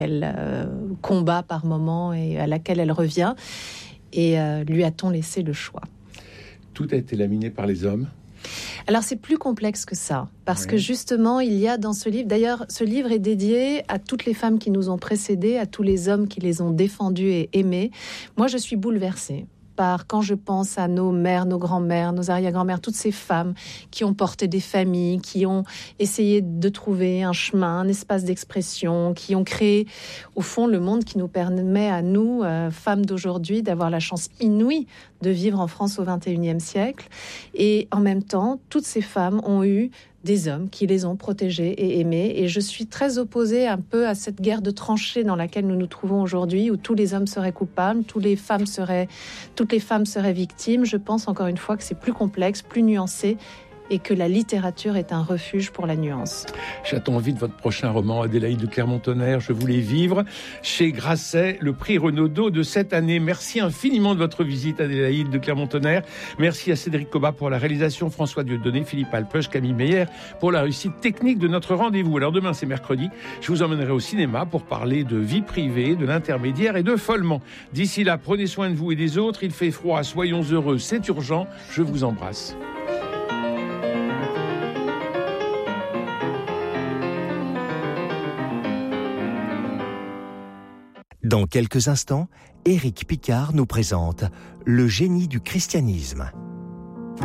elle combat par moments et à laquelle elle revient. Et lui a-t-on laissé le choix ? Tout a été laminé par les hommes. Alors c'est plus complexe que ça, parce que justement il y a dans ce livre, d'ailleurs ce livre est dédié à toutes les femmes qui nous ont précédées, à tous les hommes qui les ont défendues et aimées. Moi je suis bouleversée par, quand je pense à nos mères, nos grands-mères, nos arrière-grand-mères, toutes ces femmes qui ont porté des familles, qui ont essayé de trouver un chemin, un espace d'expression, qui ont créé au fond le monde qui nous permet à nous, femmes d'aujourd'hui, d'avoir la chance inouïe de vivre en France au XXIe siècle. Et en même temps, toutes ces femmes ont eu des hommes qui les ont protégées et aimées. Et je suis très opposée un peu à cette guerre de tranchées dans laquelle nous nous trouvons aujourd'hui, où tous les hommes seraient coupables, toutes les femmes seraient victimes. Je pense encore une fois que c'est plus complexe, plus nuancé, et que la littérature est un refuge pour la nuance. J'attends vite votre prochain roman, Adélaïde de Clermont-Tonnerre, Je voulais vivre, chez Grasset, le prix Renaudot de cette année. Merci infiniment de votre visite, Adélaïde de Clermont-Tonnerre. Merci à Cédric Cobat pour la réalisation, François Dieudonné, Philippe Alpeuch, Camille Meyer pour la réussite technique de notre rendez-vous. Alors demain, c'est mercredi, je vous emmènerai au cinéma pour parler de vie privée, de l'intermédiaire et de follement. D'ici là, prenez soin de vous et des autres. Il fait froid, soyons heureux, c'est urgent. Je vous embrasse. Dans quelques instants, Éric Picard nous présente Le génie du christianisme.